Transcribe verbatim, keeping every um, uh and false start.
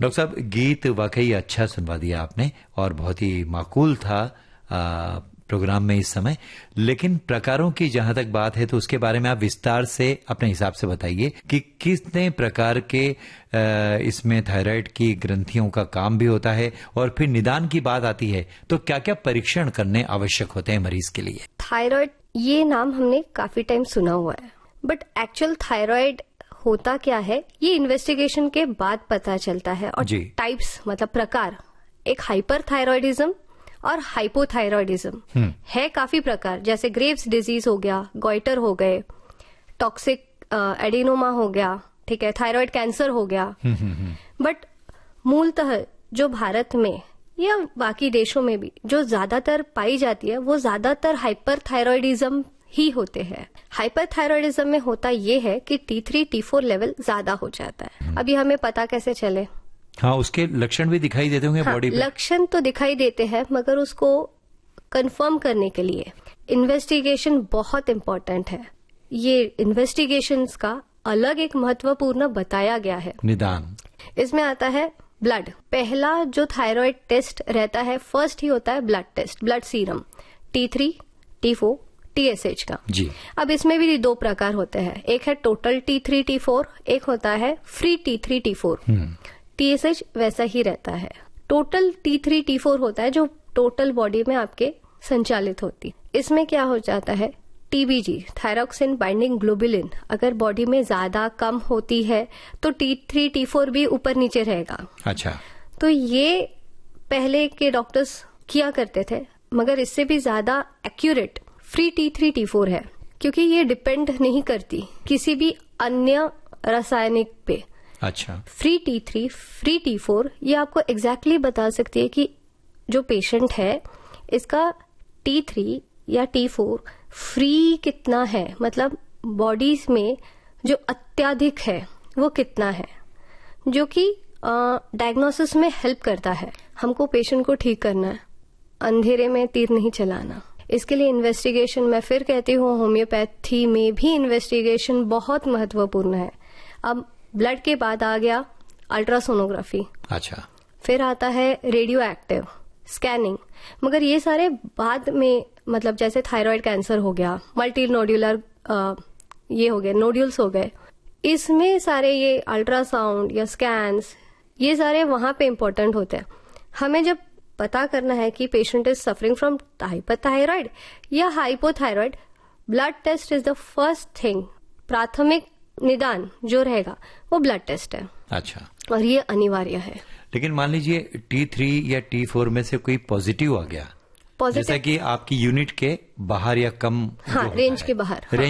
Doctor साहब, गीत वाकई अच्छा सुनवा दिया आपने और बहुत ही माकूल था आ, प्रोग्राम में इस समय, लेकिन प्रकारों की जहां तक बात है तो उसके बारे में आप विस्तार से अपने हिसाब से बताइए कि कितने प्रकार के इसमें थायराइड की ग्रंथियों का काम भी होता है, और फिर निदान की बात आती है तो क्या क्या परीक्षण करने आवश्यक होते हैं मरीज के लिए। थायराइड ये नाम हमने काफी टाइम सुना हुआ है, बट एक्चुअल थायराइड होता क्या है ये इन्वेस्टिगेशन के बाद पता चलता है। और टाइप्स मतलब प्रकार, एक हाइपर थायराइडिज्म और हाइपोथायरॉयडिज्म है काफी प्रकार, जैसे ग्रेव्स डिजीज हो गया, गॉइटर हो गए, टॉक्सिक एडिनोमा हो गया, ठीक है, थायराइड कैंसर हो गया। बट मूलतः जो भारत में या बाकी देशों में भी जो ज्यादातर पाई जाती है वो ज्यादातर हाइपर थायरॉयडिज्म ही होते हैं। हाइपर थायरॉयडिज्म में होता ये है कि T three T four level ज्यादा हो जाता है। अभी हमें पता कैसे चले? हाँ, उसके लक्षण भी दिखाई देते होंगे हाँ, बॉडी पे। लक्षण तो दिखाई देते हैं, मगर उसको कंफर्म करने के लिए इन्वेस्टिगेशन बहुत इम्पोर्टेंट है। ये इन्वेस्टिगेशंस का अलग एक महत्वपूर्ण बताया गया है। निदान इसमें आता है ब्लड। पहला जो थायराइड टेस्ट रहता है, फर्स्ट ही होता है blood test, blood serum T three T four T S H का जी। अब इसमें भी दो प्रकार होते हैं, एक है total T three T four, एक होता है free T three T four. T S H वैसा ही रहता है। Total T three T four होता है जो टोटल बॉडी में आपके संचालित होती। इसमें क्या हो जाता है, टी बी जी थायरॉक्सिन बाइंडिंग ग्लोबुलिन अगर बॉडी में ज्यादा कम होती है तो टी थ्री टी फोर भी ऊपर नीचे रहेगा। अच्छा, तो ये पहले के डॉक्टर्स किया करते थे, मगर इससे भी ज्यादा accurate free T three T four है, क्योंकि ये डिपेंड नहीं करती किसी भी अन्य रासायनिक पे। अच्छा, free T three free T four ये आपको एग्जैक्टली exactly बता सकती है कि जो पेशेंट है इसका टी थ्री या टी फोर फ्री कितना है, मतलब बॉडी में जो अत्यधिक है वो कितना है, जो कि डायग्नोसिस में हेल्प करता है। हमको पेशेंट को ठीक करना है, अंधेरे में तीर नहीं चलाना। इसके लिए इन्वेस्टिगेशन, मैं फिर कहती हूँ, होम्योपैथी में भी इन्वेस्टिगेशन बहुत महत्वपूर्ण है। अब ब्लड के बाद आ गया अल्ट्रासोनोग्राफी। अच्छा, फिर आता है रेडियो एक्टिव स्कैनिंग, मगर ये सारे बाद में, मतलब जैसे थायराइड कैंसर हो गया, मल्टी नोड्यूलर ये हो गए, नोड्यूल्स हो गए, इसमें सारे ये अल्ट्रासाउंड या स्कैन्स ये सारे वहां पे इम्पोर्टेंट होते हैं। हमें जब पता करना है कि patient is suffering from hyperthyroid या hypothyroid, blood test is the first thing. प्राथमिक निदान जो रहेगा वो ब्लड टेस्ट है। अच्छा, और ये अनिवार्य है। लेकिन मान लीजिए टी थ्री या टी फोर में से कोई पॉजिटिव आ गया, जैसा कि आपकी यूनिट के बाहर या कम, हाँ, रेंज के बाहर, हाँ।